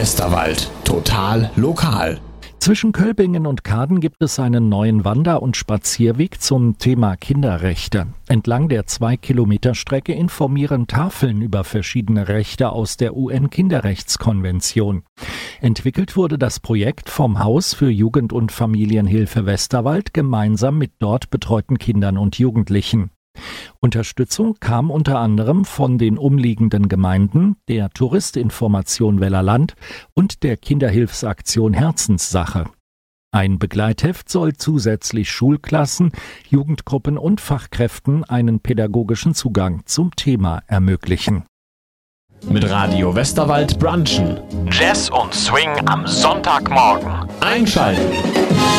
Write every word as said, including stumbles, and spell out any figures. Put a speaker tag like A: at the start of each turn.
A: Westerwald. Total lokal.
B: Zwischen Kölbingen und Kaden gibt es einen neuen Wander- und Spazierweg zum Thema Kinderrechte. Entlang der zwei Kilometer Strecke informieren Tafeln über verschiedene Rechte aus der U N-Kinderrechtskonvention. Entwickelt wurde das Projekt vom Haus für Jugend- und Familienhilfe Westerwald gemeinsam mit dort betreuten Kindern und Jugendlichen. Unterstützung kam unter anderem von den umliegenden Gemeinden, der Touristinformation Wellerland und der Kinderhilfsaktion Herzenssache. Ein Begleitheft soll zusätzlich Schulklassen, Jugendgruppen und Fachkräften einen pädagogischen Zugang zum Thema ermöglichen.
A: Mit Radio Westerwald brunchen.
C: Jazz und Swing am Sonntagmorgen.
A: Einschalten.